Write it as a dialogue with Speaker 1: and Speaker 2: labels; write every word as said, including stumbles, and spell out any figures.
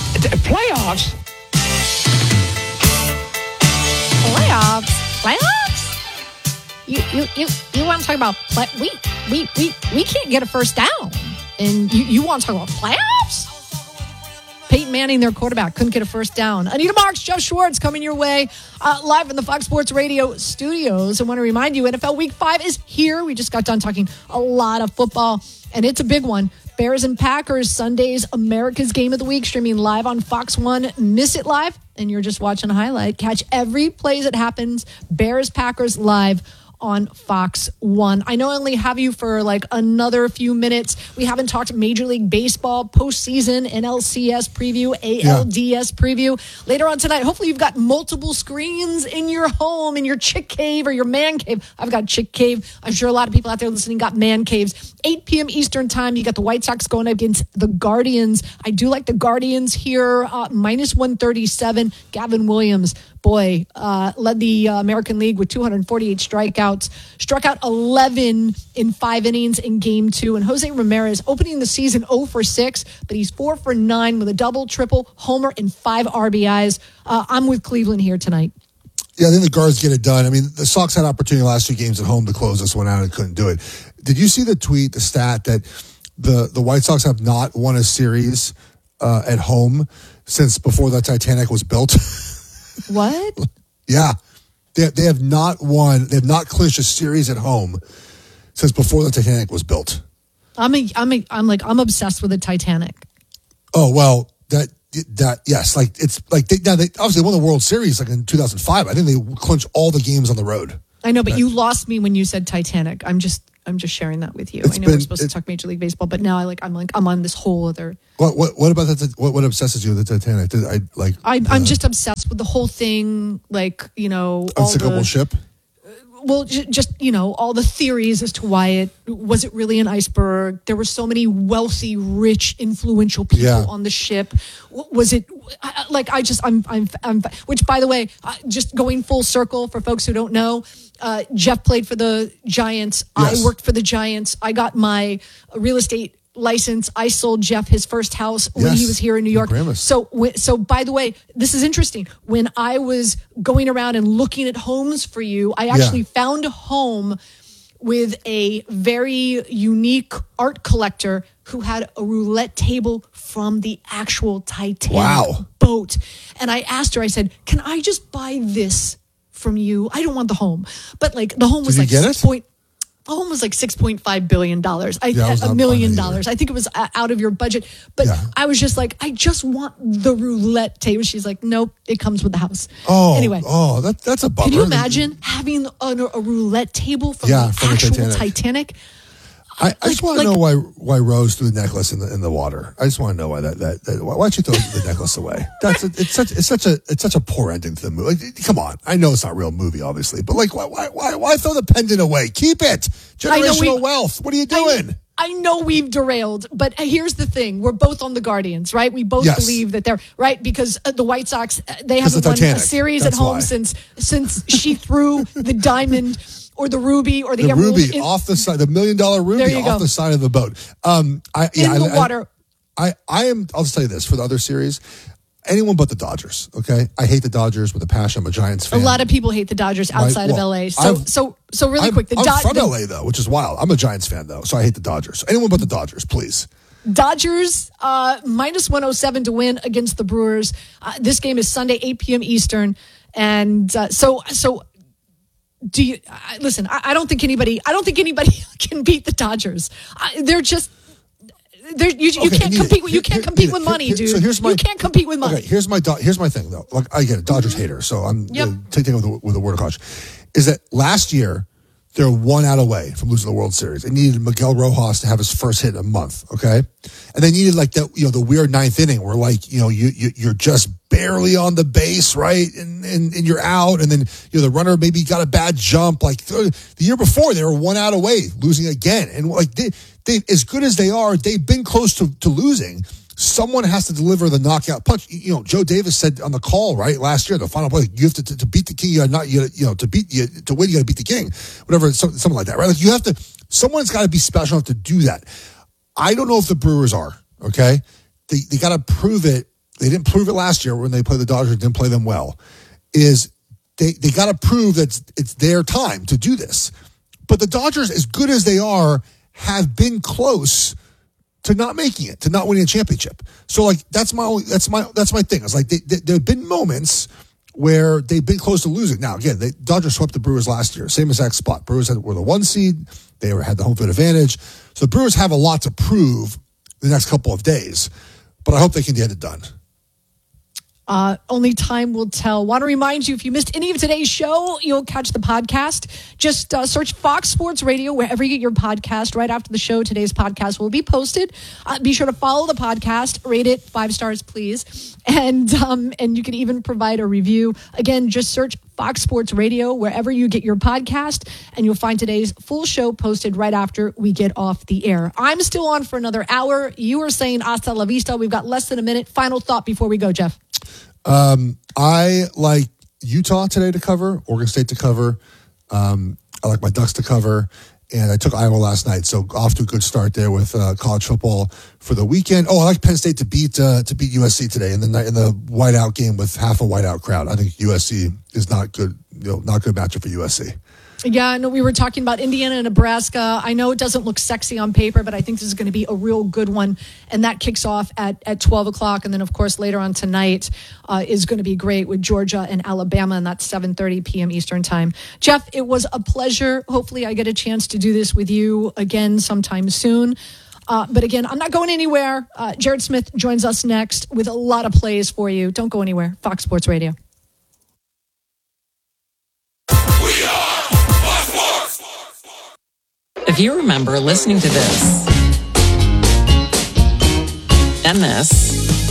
Speaker 1: Playoffs?
Speaker 2: Playoffs? Playoffs? You you you, you want to talk about play? We we we we can't get a first down, and you, you want to talk about playoffs? Peyton Manning, their quarterback, couldn't get a first down. Anita Marks, Jeff Schwartz coming your way uh, live in the Fox Sports Radio studios. I want to remind you, N F L Week five is here. We just got done talking a lot of football, and it's a big one. Bears and Packers, Sunday's America's Game of the Week, streaming live on Fox one. Miss it live, and you're just watching a highlight. Catch every play that happens. Bears, Packers live on Fox one. I know I only have you for like another few minutes. We haven't talked Major League Baseball postseason, N L C S preview, A L D S yeah. preview. Later on tonight, hopefully you've got multiple screens in your home, in your chick cave or your man cave. I've got chick cave. I'm sure a lot of people out there listening got man caves. eight p.m. Eastern time, you got the White Sox going against the Guardians. I do like the Guardians here, uh, minus one thirty-seven. Gavin Williams, boy, uh, led the uh, American League with two hundred forty-eight strikeouts. Struck out eleven in five innings in game two. And Jose Ramirez opening the season oh for six, but he's four for nine with a double, triple, homer, and five R B Is. Uh, I'm with Cleveland here tonight.
Speaker 3: Yeah, I think the Guards get it done. I mean, the Sox had opportunity last two games at home to close this one out and couldn't do it. Did you see the tweet, the stat that the, the White Sox have not won a series uh, at home since before the Titanic was built?
Speaker 2: What?
Speaker 3: Yeah. They, they have not won, they have not clinched a series at home since before the Titanic was built.
Speaker 2: I'm a, I'm a, I'm like, I'm obsessed with the Titanic.
Speaker 3: Oh, well, that, that, yes, like, it's like, they, now they obviously won the World Series like in two thousand five. I think they clinched all the games on the road.
Speaker 2: I know, but right. You lost me when you said Titanic. I'm just, I'm just sharing that with you. It's I know been, we're supposed it, to talk Major League Baseball, but now I like, I'm like, I'm on this whole other.
Speaker 3: What, what, what about that? What, what obsesses you with the Titanic? Did I like?
Speaker 2: I, I'm uh, just obsessed with the whole thing. Like, you know, all
Speaker 3: unsinkable
Speaker 2: the,
Speaker 3: ship.
Speaker 2: Well, j- just, you know, all the theories as to why it was it really an iceberg. There were so many wealthy, rich, influential people
Speaker 3: yeah.
Speaker 2: on the ship. Was it like I just I'm I'm, I'm which, by the way, uh, just going full circle for folks who don't know, uh, Jeff played for the Giants.
Speaker 3: Yes.
Speaker 2: I worked for the Giants. I got my real estate license. I sold Jeff his first house when
Speaker 3: yes.
Speaker 2: he was here in New York. So, so by the way, this is interesting. When I was going around and looking at homes for you, I actually yeah. found a home with a very unique art collector who had a roulette table from the actual Titanic
Speaker 3: wow.
Speaker 2: boat. And I asked her, I said, can I just buy this from you? I don't want the home. But like the home was
Speaker 3: Did
Speaker 2: like
Speaker 3: you get
Speaker 2: six
Speaker 3: it?
Speaker 2: point The home was like six point five billion dollars. I,
Speaker 3: yeah,
Speaker 2: a million dollars. I think it was out of your budget. But yeah. I was just like, I just want the roulette table. She's like, nope, it comes with the house.
Speaker 3: Oh,
Speaker 2: anyway.
Speaker 3: Oh, that, that's a bummer.
Speaker 2: Can you imagine having a, a roulette table from
Speaker 3: yeah,
Speaker 2: the
Speaker 3: from
Speaker 2: actual
Speaker 3: the Titanic?
Speaker 2: Titanic?
Speaker 3: I, I just want to like, know why why Rose threw the necklace in the in the water. I just want to know why that that, that why why'd you throw the necklace away? That's a, it's such it's such a it's such a poor ending to the movie. Like, come on, I know it's not a real movie, obviously, but like why why why why throw the pendant away? Keep it. Generational wealth. What are you doing?
Speaker 2: I, I know we've derailed, but here's the thing: we're both on the Guardians, right? We both
Speaker 3: yes.
Speaker 2: believe that they're right because the White Sox they haven't
Speaker 3: the
Speaker 2: won a series
Speaker 3: That's
Speaker 2: at home
Speaker 3: why.
Speaker 2: since since she threw the diamond. Or the ruby, or the,
Speaker 3: the
Speaker 2: emerald.
Speaker 3: ruby
Speaker 2: in,
Speaker 3: off the side, the million dollar ruby off
Speaker 2: go.
Speaker 3: the side of the boat. Um, I, yeah,
Speaker 2: in the
Speaker 3: I,
Speaker 2: water.
Speaker 3: I, I am. I'll just tell you this for the other series. Anyone but the Dodgers. Okay, I hate the Dodgers with a passion. I'm a Giants fan.
Speaker 2: A lot of people hate the Dodgers outside
Speaker 3: right? well,
Speaker 2: of L A. So,
Speaker 3: I've,
Speaker 2: so, so really
Speaker 3: I'm,
Speaker 2: quick. The
Speaker 3: I'm
Speaker 2: Do-
Speaker 3: from
Speaker 2: the,
Speaker 3: L A though, which is wild. I'm a Giants fan though, so I hate the Dodgers. So anyone but the Dodgers, please.
Speaker 2: Dodgers uh, minus one oh seven to win against the Brewers. Uh, this game is Sunday, eight p.m. Eastern, and uh, so so. Do you I, listen? I, I don't think anybody. I don't think anybody can beat the Dodgers. I, they're just. They're, you, you
Speaker 3: okay,
Speaker 2: can't
Speaker 3: Nita,
Speaker 2: compete. With, you
Speaker 3: here,
Speaker 2: can't
Speaker 3: here,
Speaker 2: compete
Speaker 3: Nita,
Speaker 2: with money,
Speaker 3: here,
Speaker 2: dude.
Speaker 3: So here's my,
Speaker 2: you can't compete with money.
Speaker 3: Okay, here's my here's my thing though. Like I get a Dodgers hater, so I'm
Speaker 2: yep.
Speaker 3: uh, taking it with a, with a word of caution. Is that last year they're one out away from losing the World Series. They needed Miguel Rojas to have his first hit in a month, okay? And they needed like that, you know, the weird ninth inning where like, you know, you, you you're just barely on the base, right? And, and and you're out, and then you know the runner maybe got a bad jump. Like the year before, they were one out away, losing again. And like they they as good as they are, they've been close to, to losing. Someone has to deliver the knockout punch. You know, Joe Davis said on the call, right, last year, the final play, you have to, to, to beat the king, you got not, you, gotta, you know, to beat, you, to win, you got to beat the king. Whatever, something, something like that, right? Like you have to, someone's got to be special enough to do that. I don't know if the Brewers are, okay? They they got to prove it they didn't prove it last year when they played the Dodgers, didn't play them well, is they, they got to prove that it's, it's their time to do this. But the Dodgers, as good as they are, have been close to not making it, to not winning a championship. So, like, that's my only, that's my that's my thing. It's like they, they, there have been moments where they've been close to losing. Now, again, the Dodgers swept the Brewers last year, same exact spot. Brewers had, were the one seed. They were, had the home field advantage. So the Brewers have a lot to prove the next couple of days. But I hope they can get it done.
Speaker 2: Uh, only time will tell. Want to remind you, if you missed any of today's show, you'll catch the podcast. Just uh, search Fox Sports Radio wherever you get your podcast. Right after the show, today's podcast will be posted. Uh, be sure to follow the podcast. Rate it five stars, please. And um, and you can even provide a review. Again, just search Fox Sports Radio wherever you get your podcast, and you'll find today's full show posted right after we get off the air. I'm still on for another hour. You were saying hasta la vista. We've got less than a minute. Final thought before we go, Jeff.
Speaker 3: Um, I like Utah today to cover, Oregon State to cover. Um, I like my Ducks to cover, and I took Iowa last night, so off to a good start there with uh, college football for the weekend. Oh, I like Penn State to beat uh, to beat U S C today in the in the whiteout game with half a whiteout crowd. I think U S C is not good, you know, not good matchup for U S C.
Speaker 2: Yeah, I know we were talking about Indiana and Nebraska. I know it doesn't look sexy on paper, but I think this is going to be a real good one. And that kicks off at, at twelve o'clock. And then, of course, later on tonight uh, is going to be great with Georgia and Alabama, and that's seven thirty p.m. Eastern time. Jeff, it was a pleasure. Hopefully I get a chance to do this with you again sometime soon. Uh, but again, I'm not going anywhere. Uh, Jared Smith joins us next with a lot of plays for you. Don't go anywhere. Fox Sports Radio.
Speaker 1: We are If you remember listening to this and this